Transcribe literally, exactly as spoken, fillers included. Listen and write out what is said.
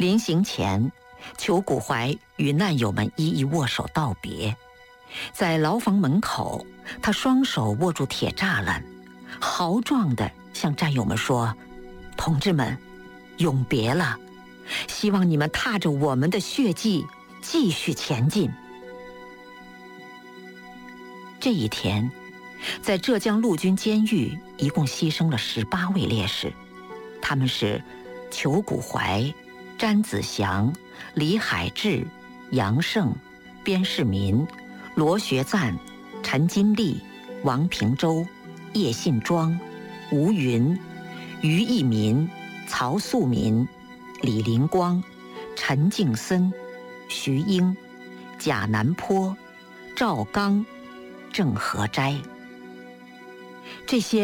临行前，裘古怀与难友们一一握手道别。在牢房门口，他双手握住铁栅栏，豪壮地向战友们说：“同志们，永别了！希望你们踏着我们的血迹继续前进。”这一天，在浙江陆军监狱一共牺牲了十八位烈士，他们是裘古怀、詹子祥、李海志、杨胜、边世民、罗学赞、陈金丽、王平洲、叶信庄、吴云、于义民、曹素民、李林光、陈敬森、徐英、贾南坡、赵刚、郑和斋。这些